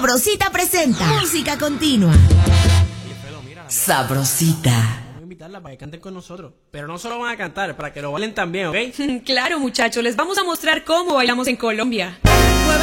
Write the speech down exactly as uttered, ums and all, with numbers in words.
Sabrosita presenta música continua. Sabrosita. Vamos a invitarla para que canten con nosotros. Pero no solo van a cantar, para que lo bailen también, ¿ok? Claro, muchachos, les vamos a mostrar cómo bailamos en Colombia.